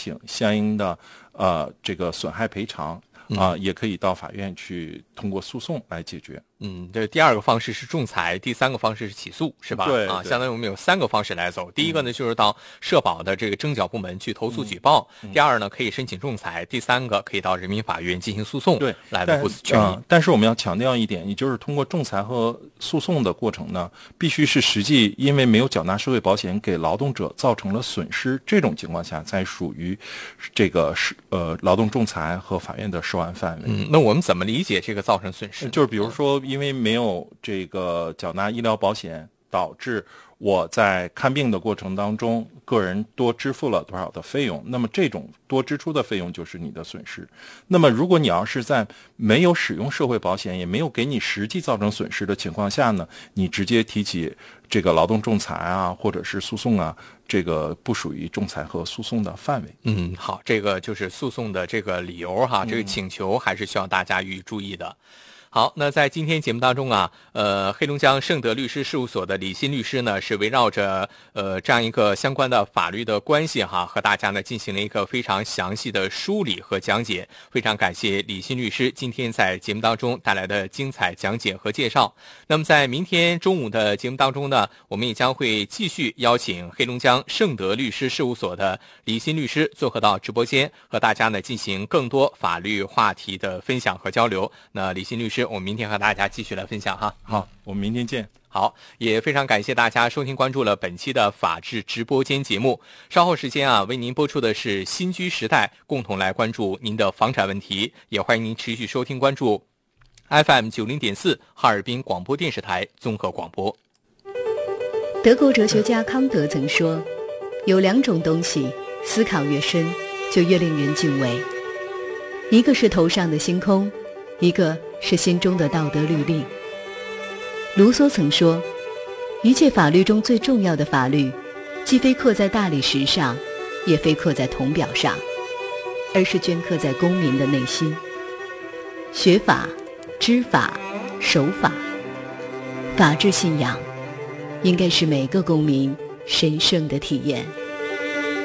请相应的这个损害赔偿也可以到法院去通过诉讼来解决。 这第二个方式是仲裁，第三个方式是起诉，是吧？ 对， 相当于我们有3个方式来走。第一个呢，就是到社保的这个征缴部门去投诉举报；第二呢，可以申请仲裁；第三个可以到人民法院进行诉讼， 对， 来维护权益。 但是我们要强调一点，也就是通过仲裁和诉讼的过程呢，必须是实际因为没有缴纳社会保险给劳动者造成了损失，这种情况下才属于这个劳动仲裁和法院的受案范围。 那我们怎么理解这个造成损失？ 就是比如说，因为没有这个缴纳医疗保险，导致我在看病的过程当中，个人多支付了多少的费用，那么这种多支出的费用就是你的损失。那么如果你要是在没有使用社会保险，也没有给你实际造成损失的情况下呢，你直接提起这个劳动仲裁或者是诉讼这个不属于仲裁和诉讼的范围。 好，这个就是诉讼的这个理由这个请求还是需要大家予以注意的。好，那在今天节目当中黑龙江盛德律师事务所的李欣律师呢，是围绕着这样一个相关的法律的关系和大家呢进行了一个非常详细的梳理和讲解。非常感谢李欣律师今天在节目当中带来的精彩讲解和介绍。那么在明天中午的节目当中呢，我们也将会继续邀请黑龙江盛德律师事务所的李欣律师做客到直播间，和大家呢进行更多法律话题的分享和交流。那李欣律师，我们明天和大家继续来分享好，我们明天见。 好，也非常感谢大家收听关注了本期的法治直播间节目。稍后时间为您播出的是新居时代，共同来关注您的房产问题。也欢迎您持续收听关注 FM 90.4哈尔滨广播电视台综合广播。 德国哲学家康德曾说，有2种东西，思考越深，就越令人敬畏。一个是头上的星空，一个是心中的道德律令。卢梭曾说，一切法律中最重要的法律，既非刻在大理石上，也非刻在铜表上，而是镌刻在公民的内心。学法、知法、守法，法治信仰应该是每个公民神圣的体验。